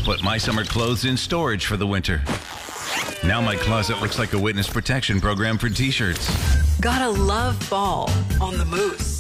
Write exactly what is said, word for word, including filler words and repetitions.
put my summer clothes in storage for the winter. Now my closet looks like a witness protection program for t-shirts. Gotta love fall on the Moose.